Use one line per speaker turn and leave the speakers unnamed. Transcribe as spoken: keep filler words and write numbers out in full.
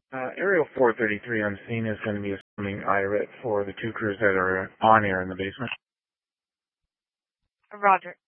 Uh, Aerial four thirty-three on scene is going to be assuming I R I T for the two crews that are on air in the basement.
Roger.